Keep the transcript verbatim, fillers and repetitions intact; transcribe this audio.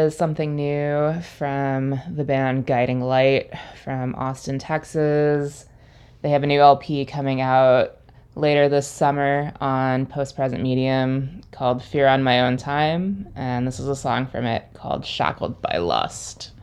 was something new from the band Guiding Light from Austin, Texas. They have a new L P coming out later this summer on Post Present Medium called Fear on My Own Time, and this is a song from it called Shackled by Lust.